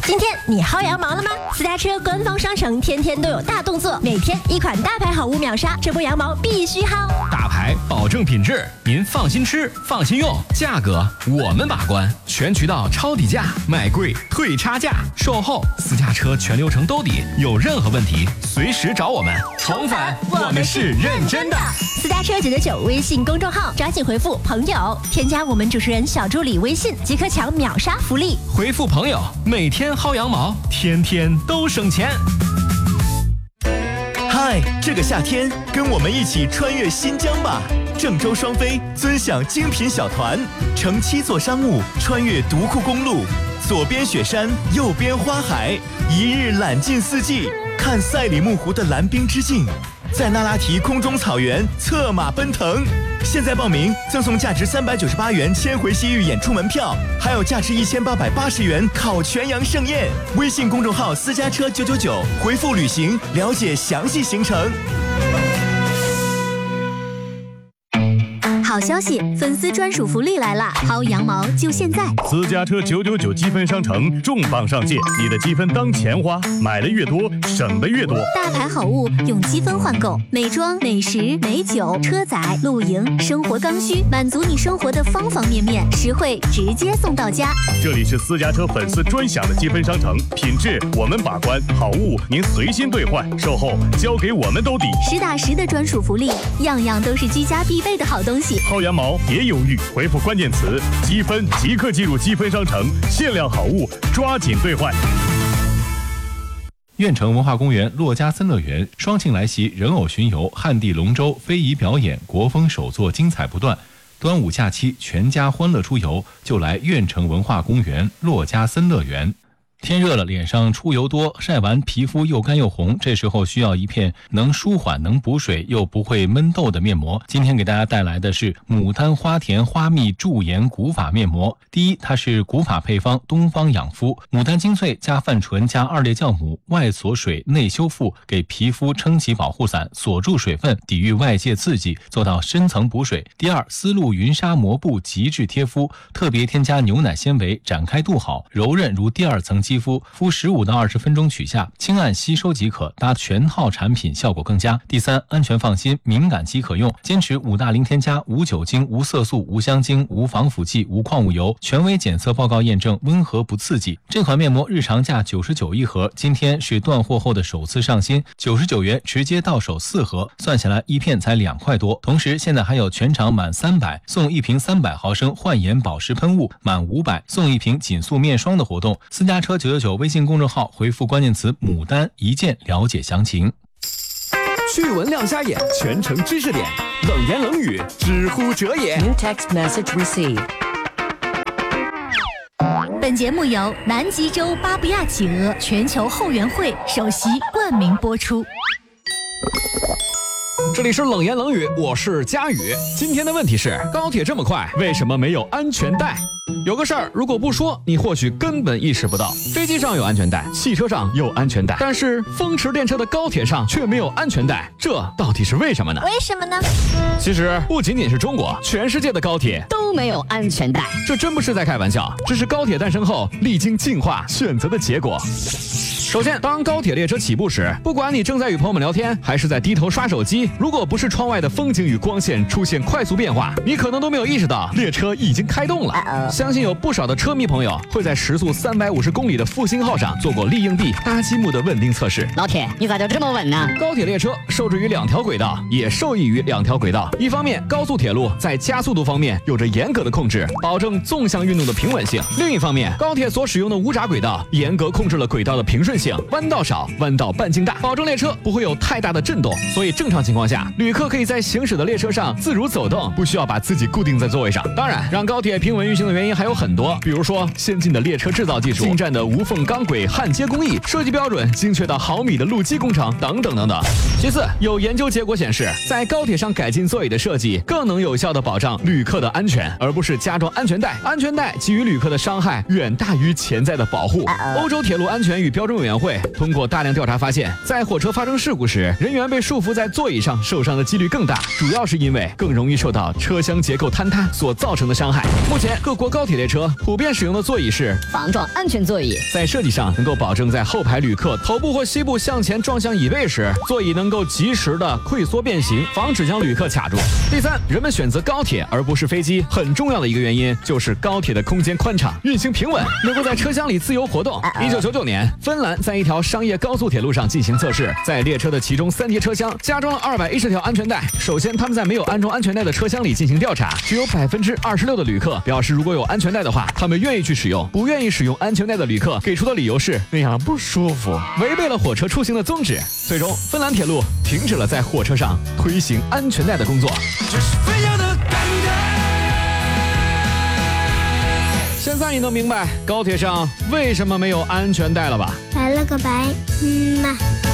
今天你薅羊毛了吗？私家车官方商城天天都有大动作，每天一款大牌好物秒杀，这波羊毛必须薅。 大牌保证品质，您放心吃，放心用，价格我们把关，全渠道抄底价，卖贵退差价，售后私家车全流程兜底，有任何问题随时找我们。宠粉，我们是认真的。 私家车999微信公众号，抓紧回复朋友，添加我们主持人小助理微信，即可抢秒杀福利。 回复朋友，每天薅羊毛，天天都省钱。 嗨，这个夏天跟我们一起穿越新疆吧！郑州双飞尊享精品小团，乘7座商务穿越独库公路，左边雪山，右边花海，一日览尽四季，看赛里木湖的蓝冰之境，在那拉提空中草原策马奔腾。现在报名赠送价值398元千回西域演出门票，还有价值1880元烤全羊盛宴。微信公众号私家车999，回复旅行了解详细行程。 好消息，粉丝专属福利来啦！薅羊毛就现在！ 私家车999积分商城重磅上线，你的积分当钱花，买的越多，省的越多。 大牌好物用积分换购，美妆、美食、美酒、车载、露营、生活刚需，满足你生活的方方面面，实惠直接送到家。 这里是私家车粉丝专享的积分商城，品质我们把关，好物您随心兑换，售后交给我们兜底， 实打实的专属福利，样样都是居家必备的好东西。 薅羊毛别犹豫，回复关键词积分即刻进入积分商城，限量好物抓紧兑换。 苑城文化公园珞珈森乐园双庆来袭，人偶巡游、汉地龙舟、非遗表演、国风手作精彩不断。端午假期全家欢乐出游，就来苑城文化公园珞珈森乐园。天热了，脸上出油多，晒完皮肤又干又红，这时候需要一片能舒缓、能补水又不会闷痘的面膜。今天给大家带来的是牡丹花田花蜜驻颜古法面膜。第一，它是古法配方东方养肤，牡丹精粹加泛醇加2列酵母，外锁水内修复，给皮肤撑起保护伞，锁住水分，抵御外界刺激，做到深层补水。第二，丝路云纱膜布极致贴肤，特别添加牛奶纤维，展开度好，柔韧如第二层肌肤，敷15到20分钟取下，轻按吸收即可，搭全套产品效果更佳。第三，安全放心，敏感肌可用，坚持5大零添加，无酒精、无色素、无香精、无防腐剂、无矿物油，权威检测报告验证，温和不刺激。这款面膜日常价99一盒，今天是断货后的首次上新，99元直接到手4盒，算下来一片才2块多。同时现在还有全场满300送1瓶300毫升焕颜保湿喷雾，满500送1瓶紧速面霜的活动。私家车999微信公众号回复关键词牡丹一键了解详情。 趣闻亮瞎眼，全程知识点，冷言冷语知乎者也。 New text message received。 本节目由南极洲巴布亚企鹅全球后援会首席冠名播出。 这里是冷言冷语，我是佳宇。今天的问题是，高铁这么快，为什么没有安全带？有个事儿，如果不说，你或许根本意识不到。飞机上有安全带，汽车上有安全带，但是风驰电掣的高铁上却没有安全带，这到底是为什么呢？ 为什么呢？ 其实不仅仅是中国，全世界的高铁都没有安全带， 这真不是在开玩笑，这是高铁诞生后历经进化选择的结果。首先，当高铁列车起步时，不管你正在与朋友们聊天，还是在低头刷手机，如果不是窗外的风景与光线出现快速变化，你可能都没有意识到列车已经开动了。相信有不少的车迷朋友会在时速350公里的复兴号上做过立硬币、搭积木的稳定测试。 老铁，你咋就这么稳呢？ 高铁列车受制于2条轨道，也受益于2条轨道。一方面，高速铁路在加速度方面有着严格的控制，保证纵向运动的平稳性；另一方面，高铁所使用的无闸轨道严格控制了轨道的平顺性，弯道少，弯道半径大，保证列车不会有太大的震动。所以正常情况下，旅客可以在行驶的列车上自如走动，不需要把自己固定在座位上。当然，让高铁平稳运行的原因还有很多，比如说先进的列车制造技术、精湛的无缝钢轨焊接工艺、设计标准精确到毫米的路基工程等等等等。其次，有研究结果显示，在高铁上改进座椅的设计更能有效地保障旅客的安全，而不是加装安全带。安全带给予旅客的伤害远大于潜在的保护。欧洲铁路安全与标准委员员会通过大量调查发现，在火车发生事故时，人员被束缚在座椅上受伤的几率更大，主要是因为更容易受到车厢结构坍塌所造成的伤害。目前各国高铁列车普遍使用的座椅是防撞安全座椅， 在设计上能够保证在后排旅客头部或膝部向前撞向椅背时，座椅能够及时的溃缩变形，防止将旅客卡住。第三，人们选择高铁而不是飞机，很重要的一个原因就是高铁的空间宽敞，运行平稳，能够在车厢里自由活动。1999年，芬兰在一条商业高速铁路上进行测试，在列车的其中3节车厢加装了210条安全带。首先，他们在没有安装安全带的车厢里进行调查，只有26%的旅客表示，如果有安全带的话，他们愿意去使用。不愿意使用安全带的旅客给出的理由是那样不舒服，违背了火车出行的宗旨。最终，芬兰铁路停止了在火车上推行安全带的工作。现在你能明白高铁上为什么没有安全带了吧？ 来了个白嘛。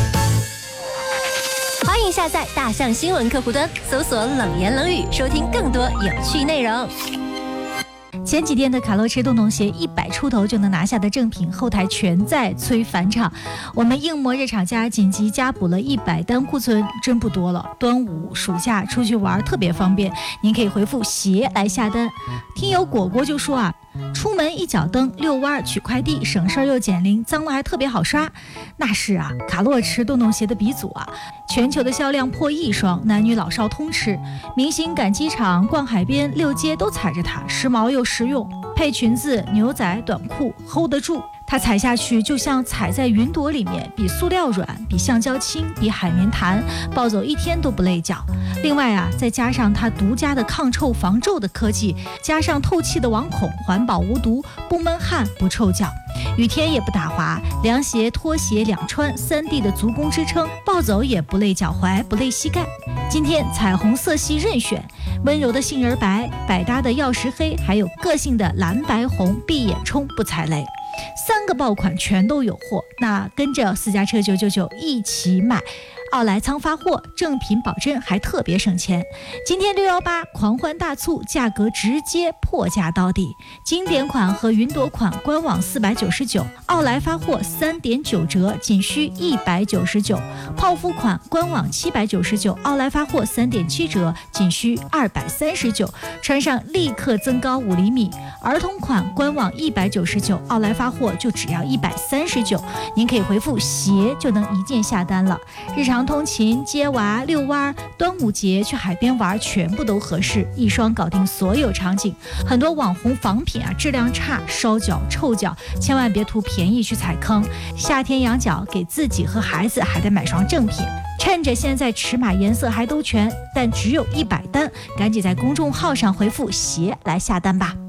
欢迎下载大象新闻客户端，搜索冷言冷语，收听更多有趣内容。前几天的卡洛驰洞洞鞋100出头就能拿下的正品，后台全在催返场。我们硬膜日厂家紧急加补了100单库存，真不多了。端午暑假出去玩特别方便，您可以回复鞋来下单。听友果果就说出门一脚蹬遛弯取快递，省事儿又减龄，脏了还特别好刷。那是卡洛驰洞洞鞋的鼻祖全球的销量破1亿双，男女老少通吃。明星赶机场、逛海边、溜街都踩着它，时髦又实用，配裙子、牛仔、短裤 hold 得住。它踩下去就像踩在云朵里面，比塑料软，比橡胶轻，比海绵弹，抱走1天都不累脚。另外再加上它独家的抗臭防皱的科技，加上透气的网孔，环保无毒，不闷汗不臭脚，雨天也不打滑，凉鞋拖鞋两穿，3D 的足弓支撑，抱走也不累脚踝不累膝盖。今天彩虹色系任选，温柔的杏仁白，百搭的曜石黑，还有个性的蓝白红，闭眼冲不踩雷。3个爆款全都有货，那跟着私家车999一起买，奥莱仓发货，正品保真，还特别省钱。今天618狂欢大促，价格直接破价到底。经典款和云朵款官网499，奥莱发货3.9折，仅需199。泡芙款官网799，奥莱发货3.7折，仅需239。穿上立刻增高5厘米。儿童款官网199，奥莱发货就只要139。您可以回复鞋就能一键下单了。日常通勤、接娃、遛弯、端午节去海边玩，全部都合适，一双搞定所有场景。很多网红仿品质量差，烧脚臭脚，千万别图便宜去踩坑。夏天养脚，给自己和孩子还得买双正品。趁着现在尺码颜色还都全，但只有100单，赶紧在公众号上回复鞋来下单吧。